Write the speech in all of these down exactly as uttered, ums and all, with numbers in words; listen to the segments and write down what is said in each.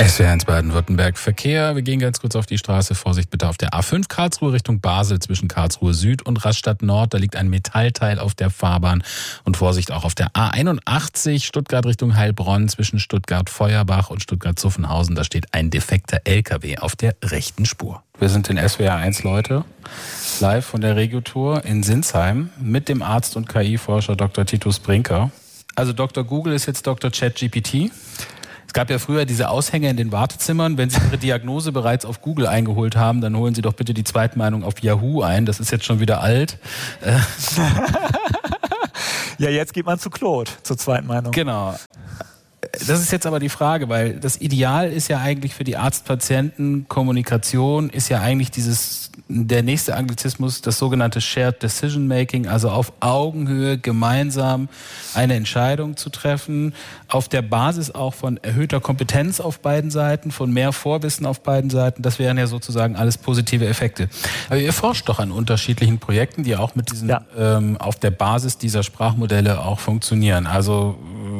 S W R eins Baden-Württemberg Verkehr. Wir gehen ganz kurz auf die Straße. Vorsicht bitte auf der A fünf Karlsruhe Richtung Basel zwischen Karlsruhe Süd und Rastatt Nord. Da liegt ein Metallteil auf der Fahrbahn. Und Vorsicht auch auf der A einundachtzig Stuttgart Richtung Heilbronn zwischen Stuttgart-Feuerbach und Stuttgart-Zuffenhausen. Da steht ein defekter L K W auf der rechten Spur. Wir sind in S W R eins, Leute, live von der Regio-Tour in Sinsheim mit dem Arzt und K I-Forscher Doktor Titus Brinker. Also Doktor Google ist jetzt Doktor ChatGPT. Es gab ja früher diese Aushänge in den Wartezimmern. Wenn Sie Ihre Diagnose bereits auf Google eingeholt haben, dann holen Sie doch bitte die Zweitmeinung auf Yahoo ein. Das ist jetzt schon wieder alt. Ja, jetzt geht man zu Claude, zur Zweitmeinung. Genau. Das ist jetzt aber die Frage, weil das Ideal ist ja eigentlich für die Arzt-Patienten-Kommunikation, ist ja eigentlich dieses, der nächste Anglizismus, das sogenannte Shared Decision Making, also auf Augenhöhe gemeinsam eine Entscheidung zu treffen, auf der Basis auch von erhöhter Kompetenz auf beiden Seiten, von mehr Vorwissen auf beiden Seiten. Das wären ja sozusagen alles positive Effekte. Aber ihr forscht doch an unterschiedlichen Projekten, die auch mit diesen, ja. ähm, auf der Basis dieser Sprachmodelle auch funktionieren. Also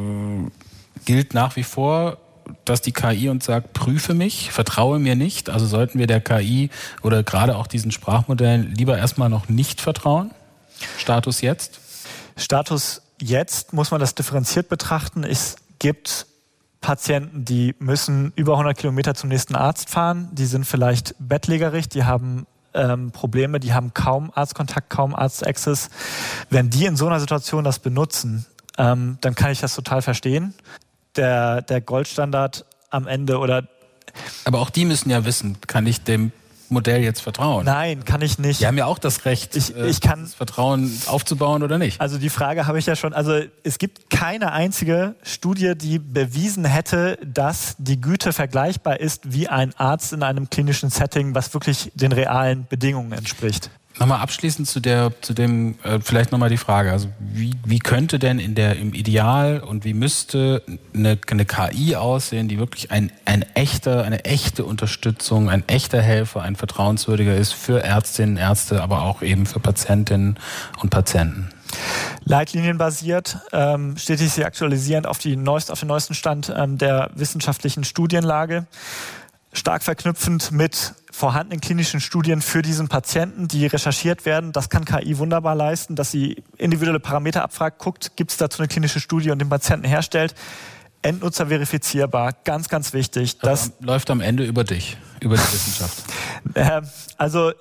gilt nach wie vor, dass die K I uns sagt, prüfe mich, vertraue mir nicht. Also sollten wir der K I oder gerade auch diesen Sprachmodellen lieber erstmal noch nicht vertrauen? Status jetzt? Status jetzt muss man das differenziert betrachten. Es gibt Patienten, die müssen über hundert Kilometer zum nächsten Arzt fahren. Die sind vielleicht bettlägerig, die haben ähm, Probleme, die haben kaum Arztkontakt, kaum Arztaccess. Wenn die in so einer Situation das benutzen, ähm, dann kann ich das total verstehen. Der, der Goldstandard am Ende oder... Aber auch die müssen ja wissen, kann ich dem Modell jetzt vertrauen? Nein, kann ich nicht. Die haben ja auch das Recht, ich, ich kann, das Vertrauen aufzubauen oder nicht. Also die Frage habe ich ja schon, also es gibt keine einzige Studie, die bewiesen hätte, dass die Güte vergleichbar ist wie ein Arzt in einem klinischen Setting, was wirklich den realen Bedingungen entspricht. Nochmal abschließend zu der, zu dem, äh, vielleicht nochmal die Frage, also wie, wie könnte denn in der, im Ideal und wie müsste eine, eine K I aussehen, die wirklich ein, ein echter, eine echte Unterstützung, ein echter Helfer, ein vertrauenswürdiger ist für Ärztinnen, Ärzte, aber auch eben für Patientinnen und Patienten? Leitlinienbasiert, ähm, stetig sie aktualisierend auf, die neuest, auf den neuesten Stand ähm, der wissenschaftlichen Studienlage. Stark verknüpfend mit vorhandenen klinischen Studien für diesen Patienten, die recherchiert werden. Das kann K I wunderbar leisten, dass sie individuelle Parameter abfragt, guckt, gibt es dazu eine klinische Studie und den Patienten herstellt. Endnutzer verifizierbar, ganz, ganz wichtig. Das läuft am Ende über dich, über die Wissenschaft. äh, also...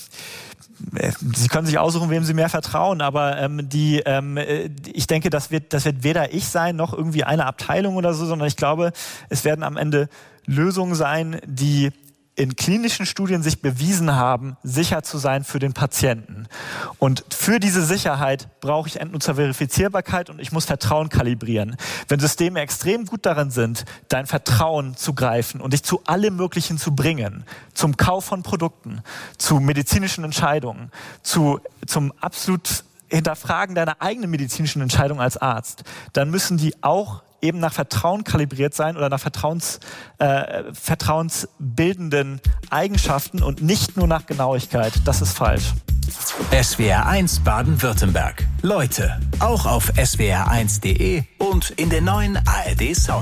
Sie können sich aussuchen, wem Sie mehr vertrauen, aber ähm, die, ähm, ich denke, das wird, das wird weder ich sein, noch irgendwie eine Abteilung oder so, sondern ich glaube, es werden am Ende Lösungen sein, die in klinischen Studien sich bewiesen haben, sicher zu sein für den Patienten. Und für diese Sicherheit brauche ich Endnutzerverifizierbarkeit und ich muss Vertrauen kalibrieren. Wenn Systeme extrem gut darin sind, dein Vertrauen zu greifen und dich zu allem Möglichen zu bringen, zum Kauf von Produkten, zu medizinischen Entscheidungen, zu, zum absolut Hinterfragen deiner eigenen medizinischen Entscheidung als Arzt, dann müssen die auch eben nach Vertrauen kalibriert sein oder nach Vertrauens, äh, vertrauensbildenden Eigenschaften und nicht nur nach Genauigkeit. Das ist falsch. S W R eins Baden-Württemberg. Leute, auch auf S W R eins Punkt de und in der neuen A R D Sound.